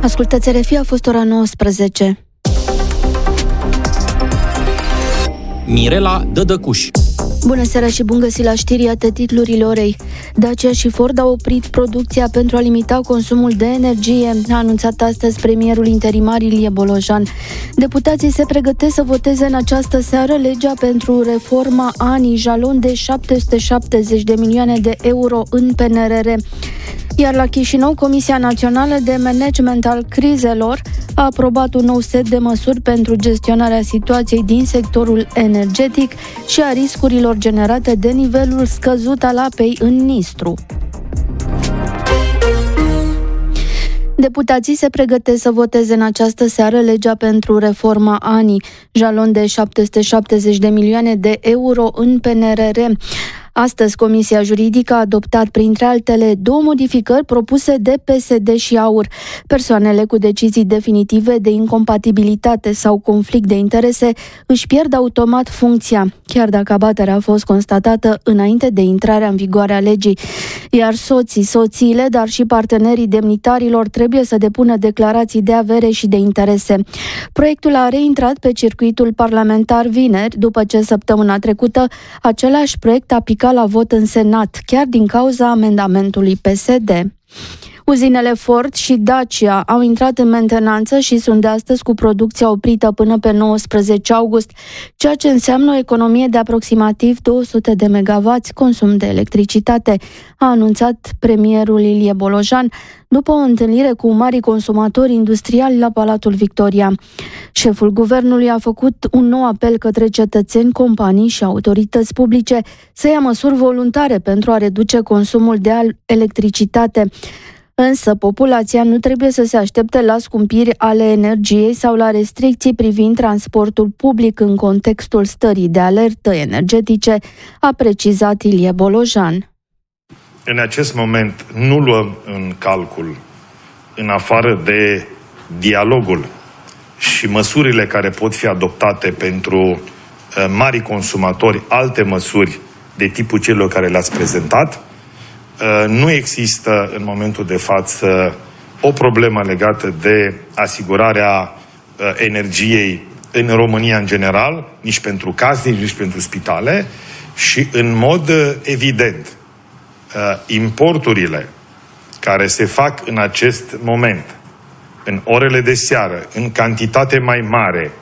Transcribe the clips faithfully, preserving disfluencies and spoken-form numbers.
Ascultați R F I, a fost ora nouăsprezece. Mirela Dădăcuș. Bună seara și bun găsit la știri, iată titlurile orei. Dacia și Ford au oprit producția pentru a limita consumul de energie, a anunțat astăzi premierul interimar Ilie Bolojan. Deputații se pregătesc să voteze în această seară legea pentru reforma A N I, jalon de șapte sute șaptezeci de milioane de euro în P N R R. Iar la Chișinău, Comisia Națională de Management al Crizelor a aprobat un nou set de măsuri pentru gestionarea situației din sectorul energetic și a riscurilor generate de nivelul scăzut al apei în Nistru. Deputații se pregătesc să voteze în această seară legea pentru reforma A N I, jalon de șapte sute șaptezeci de milioane de euro în P N R R. Astăzi, Comisia Juridică a adoptat, printre altele, două modificări propuse de P S D și AUR. Persoanele cu decizii definitive de incompatibilitate sau conflict de interese își pierd automat funcția, chiar dacă abaterea a fost constatată înainte de intrarea în vigoare a legii. Iar soții, soțiile, dar și partenerii demnitarilor trebuie să depună declarații de avere și de interese. Proiectul a reintrat pe circuitul parlamentar vineri, după ce săptămâna trecută același proiect a picat la vot în Senat, chiar din cauza amendamentului P S D. Uzinele Ford și Dacia au intrat în mentenanță și sunt de astăzi cu producția oprită până pe nouăsprezece august, ceea ce înseamnă o economie de aproximativ două sute de megawatts consum de electricitate, a anunțat premierul Ilie Bolojan după o întâlnire cu mari consumatori industriali la Palatul Victoria. Șeful guvernului a făcut un nou apel către cetățeni, companii și autorități publice să ia măsuri voluntare pentru a reduce consumul de electricitate. Însă, populația nu trebuie să se aștepte la scumpiri ale energiei sau la restricții privind transportul public în contextul stării de alertă energetice, a precizat Ilie Bolojan. În acest moment nu luăm în calcul, în afară de dialogul și măsurile care pot fi adoptate pentru mari consumatori, alte măsuri de tipul celor care le-ați prezentat. Nu există în momentul de față o problemă legată de asigurarea energiei în România în general, nici pentru casnici, nici pentru spitale și în mod evident importurile care se fac în acest moment, în orele de seară, în cantitate mai mare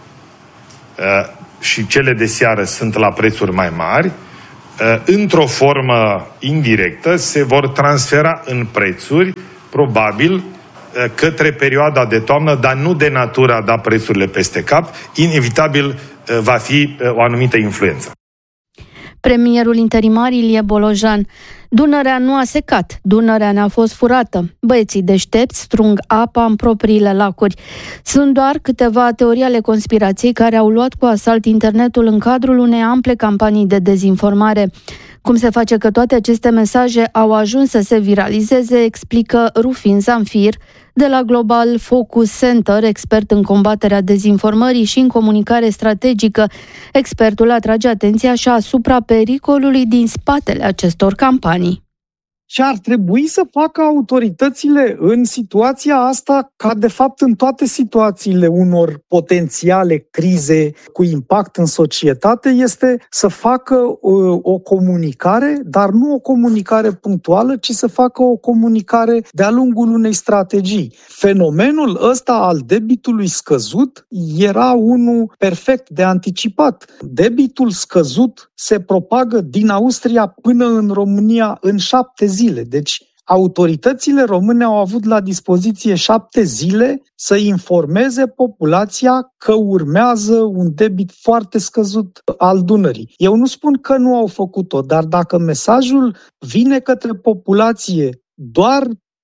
și cele de seară sunt la prețuri mai mari, într-o formă indirectă se vor transfera în prețuri, probabil, către perioada de toamnă, dar nu de natură a da prețurile peste cap, inevitabil va fi o anumită influență. Premierul interimar Ilie Bolojan. Dunărea nu a secat, Dunărea ne-a fost furată. Băieții deștepți strung apa în propriile lacuri. Sunt doar câteva teorii ale conspirației care au luat cu asalt internetul în cadrul unei ample campanii de dezinformare. Cum se face că toate aceste mesaje au ajuns să se viralizeze, explică Rufin Zanfir, de la Global Focus Center, expert în combaterea dezinformării și în comunicare strategică. Expertul atrage atenția și asupra pericolului din spatele acestor campanii. Și ar trebui să facă autoritățile în situația asta, ca de fapt în toate situațiile unor potențiale crize cu impact în societate, este să facă uh, o comunicare, dar nu o comunicare punctuală, ci să facă o comunicare de-a lungul unei strategii. Fenomenul ăsta al debitului scăzut era unul perfect de anticipat. Debitul scăzut se propagă din Austria până în România în șapte zile. Deci autoritățile române au avut la dispoziție șapte zile să informeze populația că urmează un debit foarte scăzut al Dunării. Eu nu spun că nu au făcut-o, dar dacă mesajul vine către populație doar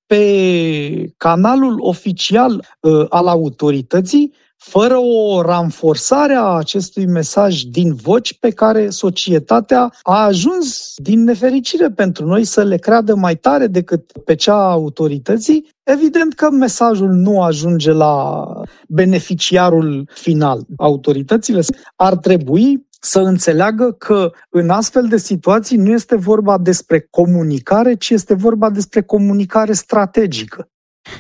pe canalul oficial uh, al autorității, fără o ranforsare a acestui mesaj din voci pe care societatea a ajuns, din nefericire pentru noi, să le creadă mai tare decât pe cea a autorității, evident că mesajul nu ajunge la beneficiarul final. Autoritățile ar trebui să înțeleagă că în astfel de situații nu este vorba despre comunicare, ci este vorba despre comunicare strategică.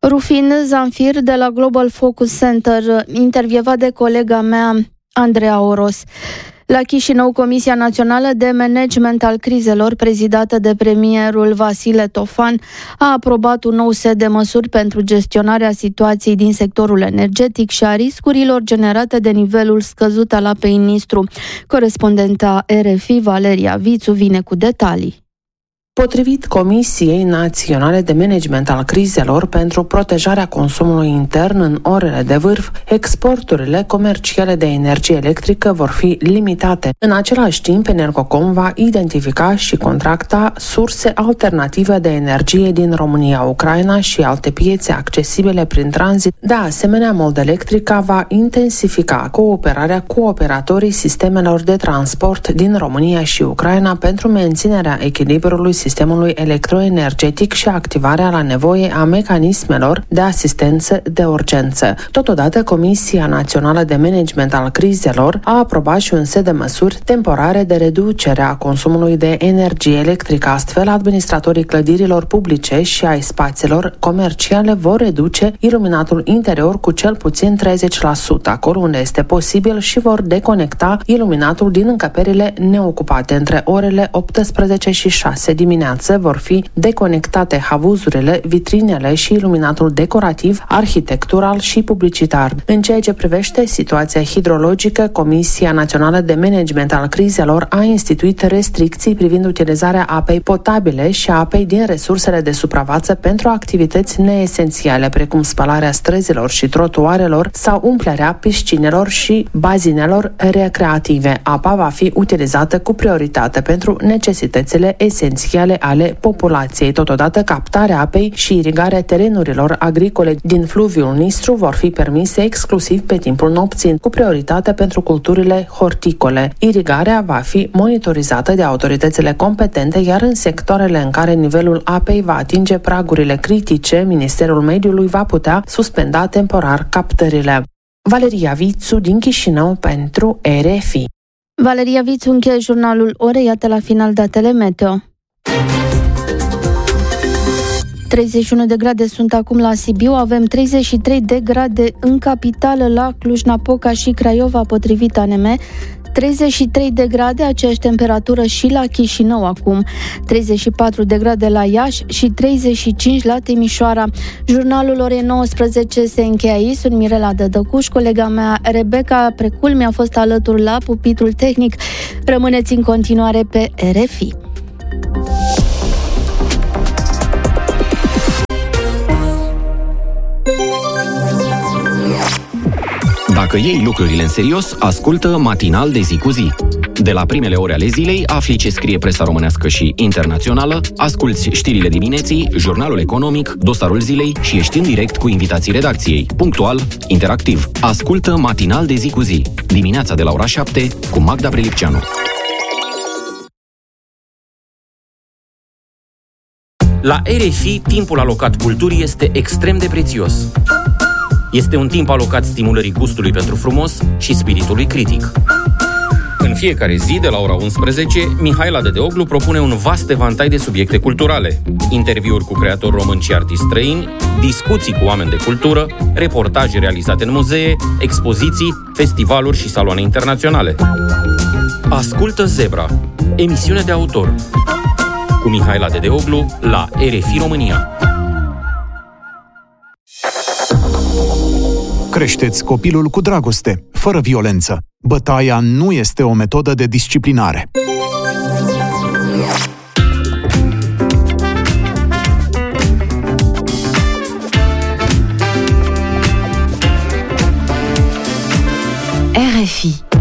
Rufin Zanfir de la Global Focus Center, intervievat de colega mea Andreea Oros. La Chișinău, Comisia Națională de Management al Crizelor, prezidată de premierul Vasile Tofan, a aprobat un nou set de măsuri pentru gestionarea situației din sectorul energetic și a riscurilor generate de nivelul scăzut al apei în Nistru. Corespondenta R F I, Valeria Vițu, vine cu detalii. Potrivit Comisiei Naționale de Management al Crizelor pentru protejarea consumului intern în orele de vârf, exporturile comerciale de energie electrică vor fi limitate. În același timp, Energocom va identifica și contracta surse alternative de energie din România, Ucraina și alte piețe accesibile prin tranzit. De asemenea, Moldelectrica va intensifica cooperarea cu operatorii sistemelor de transport din România și Ucraina pentru menținerea echilibrului sistemului electroenergetic și activarea la nevoie a mecanismelor de asistență de urgență. Totodată, Comisia Națională de Management al Crizelor a aprobat și un set de măsuri temporare de reducere a consumului de energie electrică. Astfel, administratorii clădirilor publice și ai spațiilor comerciale vor reduce iluminatul interior cu cel puțin treizeci la sută, acolo unde este posibil, și vor deconecta iluminatul din încăperile neocupate. Între orele optsprezece și șase dimineața vor fi deconectate havuzurile, vitrinele și iluminatul decorativ, arhitectural și publicitar. În ceea ce privește situația hidrologică, Comisia Națională de Management al Crizelor a instituit restricții privind utilizarea apei potabile și a apei din resursele de suprafață pentru activități neesențiale, precum spălarea străzilor și trotuarelor sau umplerea piscinelor și bazinelor recreative. Apa va fi utilizată cu prioritate pentru necesitățile esențiale ale populației. Totodată, captarea apei și irigarea terenurilor agricole din fluviul Nistru vor fi permise exclusiv pe timpul nopții, cu prioritate pentru culturile horticole. Irigarea va fi monitorizată de autoritățile competente, iar în sectoarele în care nivelul apei va atinge pragurile critice, Ministerul Mediului va putea suspenda temporar captările. Valeria Vițu din Chișinău pentru R F I. Valeria Vițu încheie jurnalul Orei, iată la final datele meteo. treizeci și unu de grade sunt acum la Sibiu, avem treizeci și trei de grade în capitală, la Cluj-Napoca și Craiova, potrivit A N M, treizeci și trei de grade, aceeași temperatură și la Chișinău acum, treizeci și patru de grade la Iași și treizeci și cinci la Timișoara. Jurnalul orei nouăsprezece se încheie aici. Sunt Mirela Dădăcuș, colega mea Rebecca Precul mi-a fost alături la pupitrul tehnic. Rămâneți în continuare pe R F I. Dacă iei lucrurile în serios, ascultă Matinal de zi cu zi. De la primele ore ale zilei afli ce scrie presa românească și internațională, asculți știrile dimineții, jurnalul economic, dosarul zilei și ești în direct cu invitații redacției. Punctual, interactiv. Ascultă Matinal de zi cu zi. Dimineața de la ora șapte cu Magda Prelipceanu. La R F I, timpul alocat culturii este extrem de prețios. Este un timp alocat stimulării gustului pentru frumos și spiritului critic. În fiecare zi, de la ora unsprezece, Mihaela Dedeoglu propune un vast evantai de subiecte culturale, interviuri cu creatori români și artiști străini, discuții cu oameni de cultură, reportaje realizate în muzee, expoziții, festivaluri și saloane internaționale. Ascultă Zebra, emisiune de autor, cu Mihaela Dedeoglu la R F I România. Creșteți copilul cu dragoste, fără violență. Bătaia nu este o metodă de disciplinare. R F I